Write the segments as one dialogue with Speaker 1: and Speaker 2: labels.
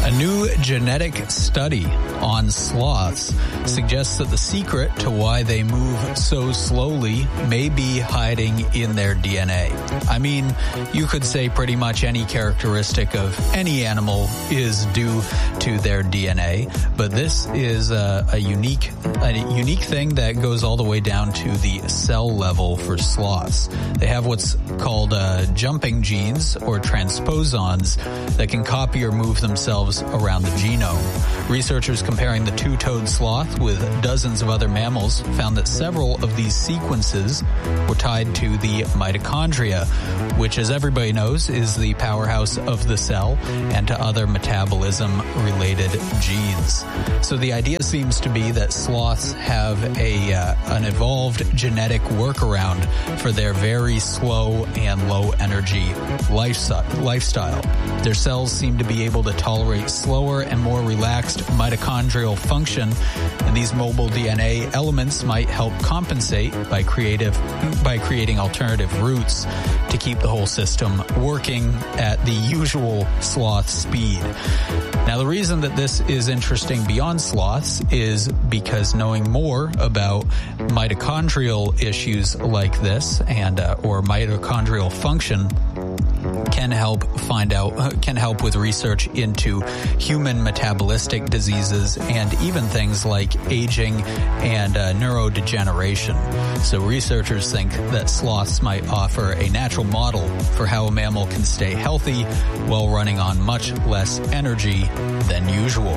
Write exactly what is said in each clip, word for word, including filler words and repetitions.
Speaker 1: A new genetic study on sloths suggests that the secret to why they move so slowly may be hiding in their D N A. I mean, you could say pretty much any characteristic of any animal is due to their D N A, but this is a, a unique a unique thing that goes all the way down to the cell level for sloths. They have what's called uh, jumping genes or transposons that can copy or move themselves around the genome. Researchers comparing the two-toed sloth with dozens of other mammals found that several of these sequences were tied to the mitochondria, which, as everybody knows, is the powerhouse of the cell, and to other metabolism-related genes. So the idea seems to be that sloths have a uh, an evolved genetic workaround for their very slow and low-energy lifestyle. Their cells seem to be able to tolerate slower and more relaxed mitochondrial function, and these mobile D N A elements might help compensate by creative by creating alternative routes to keep the whole system working at the usual sloth speed. Now, the reason that this is interesting beyond sloths is because knowing more about mitochondrial issues like this and uh, or mitochondrial function can help find out, can help with research into human metabolistic diseases and even things like aging and uh, neurodegeneration. So researchers think that sloths might offer a natural model for how a mammal can stay healthy while running on much less energy than usual.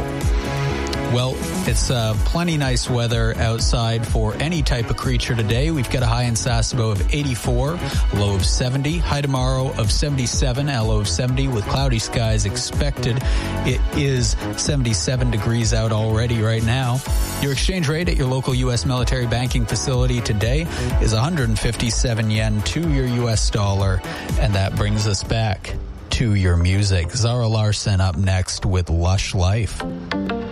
Speaker 1: Well, it's uh, plenty nice weather outside for any type of creature today. We've got a high in Sasebo of eighty-four, a low of seventy. High tomorrow of seventy-seven, a low of seventy with cloudy skies expected. It is seventy-seven degrees out already right now. Your exchange rate at your local U S military banking facility today is one hundred fifty-seven yen to your U S dollar. And that brings us back to your music. Zara Larsson up next with Lush Life.